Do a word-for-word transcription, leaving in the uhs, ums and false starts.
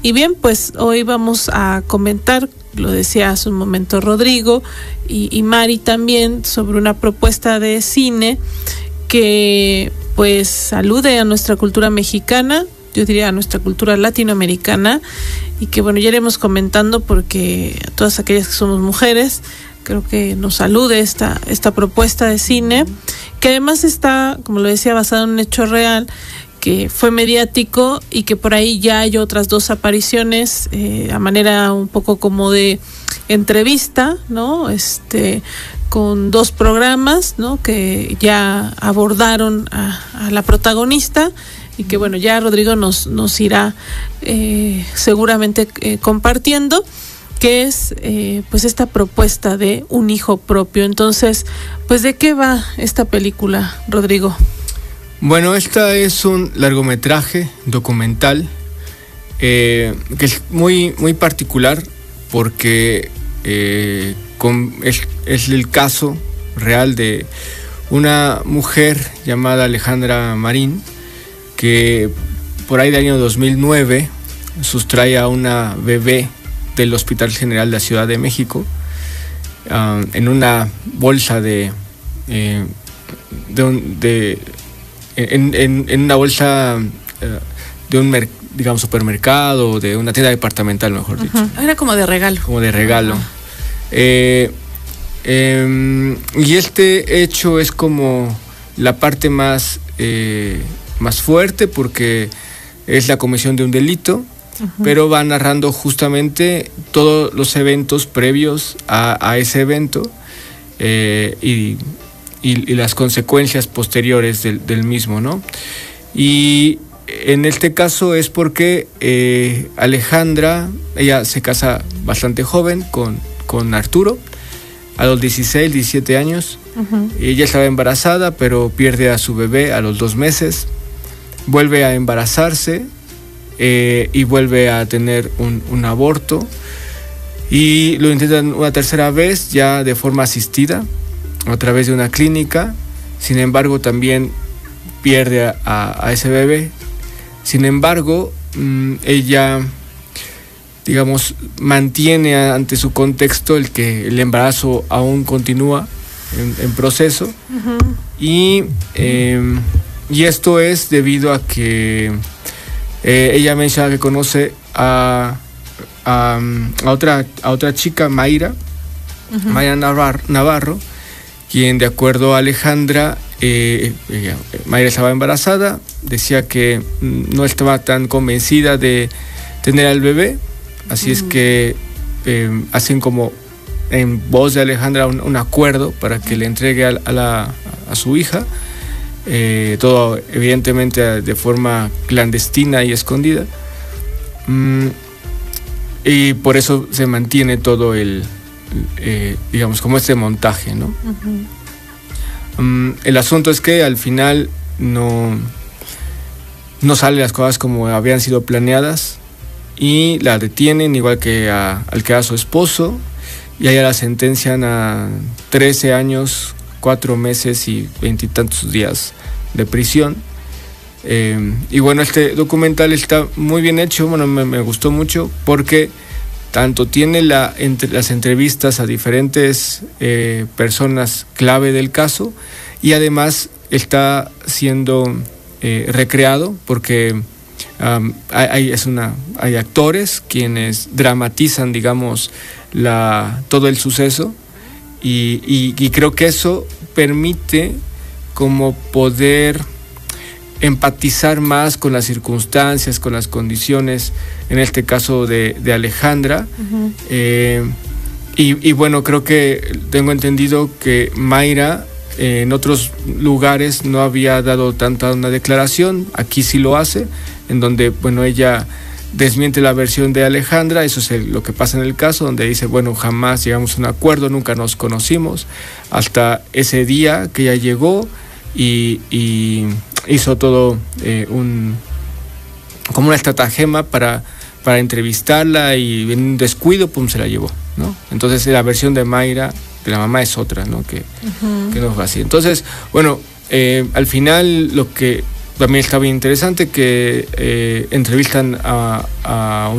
Y bien, pues hoy vamos a comentar, lo decía hace un momento Rodrigo y, y Mari también, sobre una propuesta de cine que pues alude a nuestra cultura mexicana, yo diría a nuestra cultura latinoamericana, y que bueno, ya iremos comentando porque a todas aquellas que somos mujeres, creo que nos alude esta, esta propuesta de cine, que además está, como lo decía, basada en un hecho real, que fue mediático y que por ahí ya hay otras dos apariciones eh, a manera un poco como de entrevista, ¿no? Este, con dos programas, ¿no? Que ya abordaron a, a la protagonista y que bueno, ya Rodrigo nos, nos irá eh, seguramente eh, compartiendo, que es eh, pues esta propuesta de un hijo propio. Entonces, pues ¿de qué va esta película, Rodrigo? Bueno, esta es un largometraje documental eh, que es muy, muy particular porque eh, con, es, es el caso real de una mujer llamada Alejandra Marín, que por ahí del año dos mil nueve sustrae a una bebé del Hospital General de la Ciudad de México uh, en una bolsa de, eh, de, un, de en, en, en una bolsa uh, de un mer- digamos supermercado, de una tienda departamental, mejor uh-huh. dicho. Era como de regalo. Como de regalo. Uh-huh. Eh, eh, y este hecho es como la parte más eh, más fuerte porque es la comisión de un delito. Uh-huh. Pero va narrando justamente todos los eventos previos a, a ese evento eh, y, y, y las consecuencias posteriores del, del mismo, ¿no? Y en este caso es porque eh, Alejandra, ella se casa bastante joven con, con Arturo, a los dieciséis, diecisiete años. Uh-huh. Ella estaba embarazada, pero pierde a su bebé a los dos meses, vuelve a embarazarse. Eh, y vuelve a tener un, un aborto y lo intentan una tercera vez ya de forma asistida a través de una clínica. Sin embargo, también pierde a, a ese bebé. Sin embargo, mmm, ella, digamos, mantiene ante su contexto el que el embarazo aún continúa en, en proceso. Uh-huh. y, eh, y esto es debido a que Eh, ella menciona que conoce a, a, a, otra, a otra chica, Mayra, uh-huh. Mayra Navar, Navarro, quien de acuerdo a Alejandra, eh, ella, Mayra estaba embarazada, decía que no estaba tan convencida de tener al bebé, así uh-huh. es que eh, hacen como en voz de Alejandra un, un acuerdo para que le entregue a, a, la, a su hija. Eh, todo evidentemente de forma clandestina y escondida, mm, y por eso se mantiene todo el eh, digamos como este montaje, ¿no? Uh-huh. Mm, el asunto es que al final no no salen las cosas como habían sido planeadas y la detienen, igual que a, al que era su esposo, y a ella la sentencian a trece años, cuatro meses y veintitantos días de prisión. Eh, y bueno, este documental está muy bien hecho, bueno, me, me gustó mucho porque tanto tiene la, entre, las entrevistas a diferentes eh, personas clave del caso y además está siendo eh, recreado porque um, hay, es una, hay actores quienes dramatizan, digamos, la, todo el suceso. Y, y, y creo que eso permite como poder empatizar más con las circunstancias, con las condiciones, en este caso de, de Alejandra. Uh-huh. Eh, y, y bueno, creo que tengo entendido que Mayra eh, en otros lugares no había dado tanta una declaración, aquí sí lo hace, en donde, bueno, ella desmiente la versión de Alejandra. Eso es el, lo que pasa en el caso, donde dice, bueno, jamás llegamos a un acuerdo, nunca nos conocimos, hasta ese día que ella llegó y, y hizo todo eh, un como una estratagema para, para entrevistarla, y en un descuido, pum, se la llevó, ¿no? Entonces la versión de Mayra, de la mamá, es otra, ¿no? Que, uh-huh. que no fue así. Entonces, bueno, eh, al final lo que también está bien interesante, que eh, entrevistan a, a